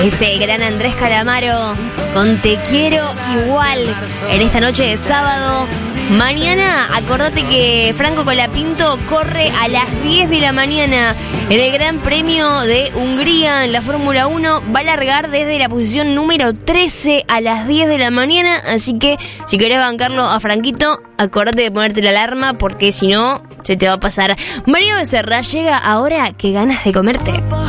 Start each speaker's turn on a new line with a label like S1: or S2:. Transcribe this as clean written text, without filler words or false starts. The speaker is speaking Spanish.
S1: Ese gran Andrés Calamaro con Te Quiero Igual en esta noche de sábado. Mañana, acordate que Franco Colapinto corre a las 10 de la mañana en el Gran Premio de Hungría en la Fórmula 1. Va a largar desde la posición número 13 a las 10 de la mañana. Así que si querés bancarlo a Franquito, acordate de ponerte la alarma porque si no, se te va a pasar. Mario Becerra llega ahora, qué ganas de comerte.